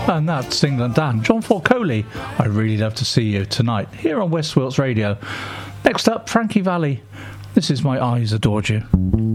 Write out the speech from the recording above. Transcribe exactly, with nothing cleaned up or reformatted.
And that's England Dan. John Ford Coley, I'd really love to see you tonight here on West Wilts Radio. Next up, Frankie Valli. This is My Eyes Adored You.